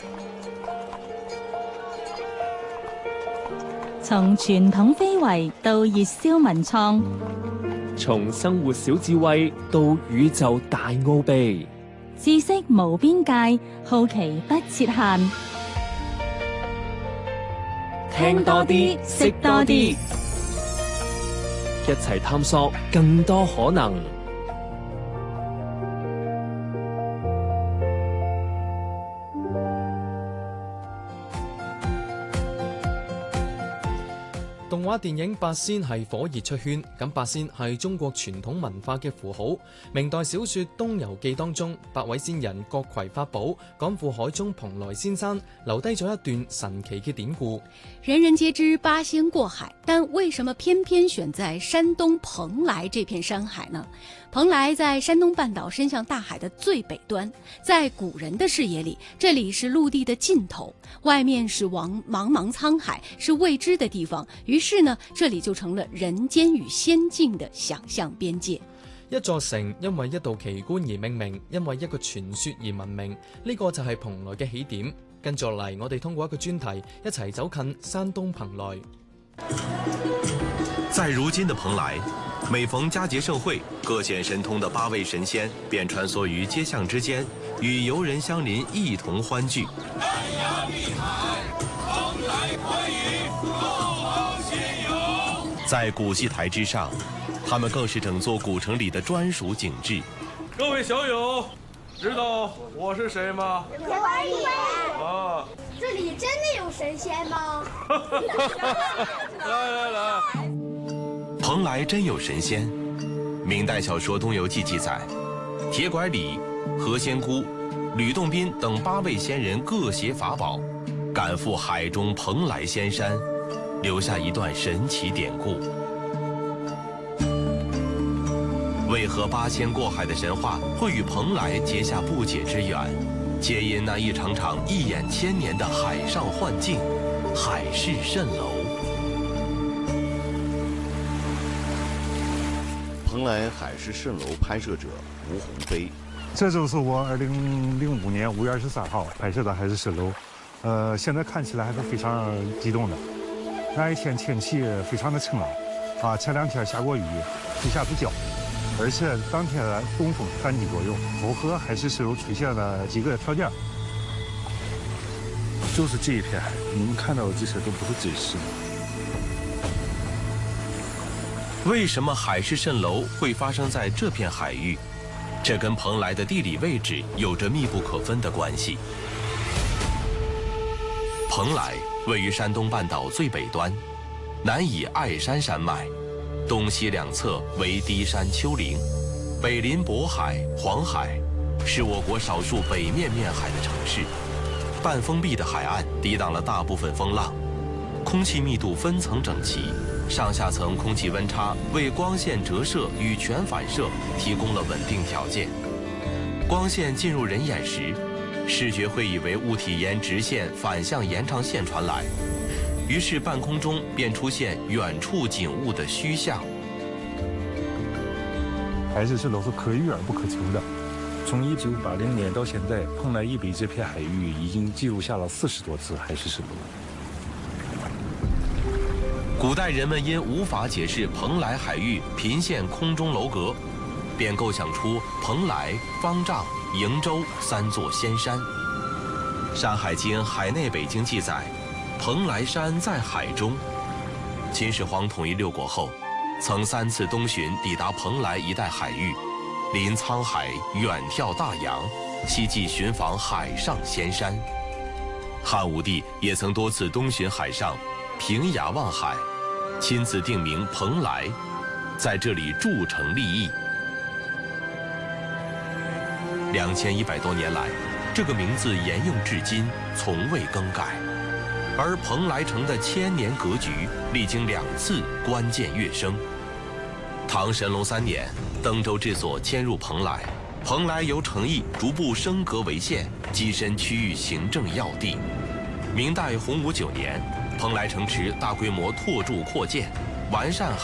從傳統非遺到熱銷文創， 從生活小智慧到宇宙大奧秘， 知識無邊界，好奇不設限。 聽多啲，識多啲，一齊探索更多可能。 動畫電影八仙係火熱出圈，咁八仙係中國傳統文化嘅符號。明代小說《東遊記》當中，8位仙人各攜法寶，趕赴海中蓬萊仙山，留低咗一段神奇嘅典故。 人人皆知八仙過海，但為什麼偏偏選在山東蓬萊這片山海呢？蓬萊在山東半島伸向大海的最北端，在古人的視野裡，這裡是陸地的盡頭，外面是茫茫滄海，是未知的地方。於是呢，這裡就成了人間與仙境的想象邊界。 一座城因為一道奇觀而命名，因為一個傳說而聞名，呢個就係蓬萊嘅起點。跟住落嚟，我哋通過一個專題，一齊走近山東蓬萊。 在如今的蓬萊，每逢佳節盛會，各顯神通的8位神仙便穿梭於街巷之間，與遊人相鄰一同歡聚。山崖碧海，蓬萊歡愉，共好仙遊。在古戲台之上，他們更是整座古城裡的專屬景致。 各位小友，知道我是誰嗎？ 可以。 啊， 這裡真的有神仙嗎？ 來。 蓬萊真有神仙。明代小說《東遊記》記載，鐵拐李、何仙姑、呂洞賓等8位仙人各攜法寶，趕赴海中蓬萊仙山，留下一段神奇典故。為何八仙過海的神話會與蓬萊結下不解之緣？皆因那一場場一眼千年的海上幻境——海市蜃樓。 蓬萊海市蜃樓拍攝者吳鴻飛， 這就是我2005年5月23號拍攝的海市蜃樓。現在看起來還是非常激動的。那一天天氣非常的晴朗，前2天下過雨，地下不焦，而且當天東風3級左右，符合海市蜃樓出現的幾個條件。就是這一片海，你們看到的這些都不是真實的。 為什麼海市蜃樓會發生在這片海域？這跟蓬萊的地理位置有着密不可分的關係。蓬萊位於山東半島最北端，南倚愛山山脈，東西兩側為低山丘陵，北臨渤海、黃海，是我國少數北面面海的城市。半封閉的海岸抵擋了大部分風浪，空氣密度分層整齊。上下層空氣溫差為光線折射與全反射提供了穩定條件。光線進入人眼時，視覺會以為物體沿直線反向延長線傳來，於是半空中便出現遠處景物的虛像。 海市蜃樓是可遇而不可求的。從1980年到現在，蓬萊以北這片海域已經記錄下了40多次海市蜃樓。 古代人們因無法解釋蓬萊海域頻現空中樓閣，便構想出蓬萊、方丈、瀛洲3座仙山。《山海經·海內北經》記載，蓬萊山在海中。秦始皇統一6國後，曾3次東巡抵達蓬萊一帶海域，臨滄海，遠眺大洋，希冀尋訪海上仙山。漢武帝也曾多次東巡海上，平崖望海，親自定名蓬萊，在這裡築城立邑。2100多年來，這個名字沿用至今，從未更改。而蓬萊城的千年格局歷經2次關鍵躍升。唐神龍3年，登州治所遷入蓬萊，蓬萊由城邑逐步升格為縣，躋身區域行政要地。明代洪武9年，蓬萊城池大規模拓築擴建，完善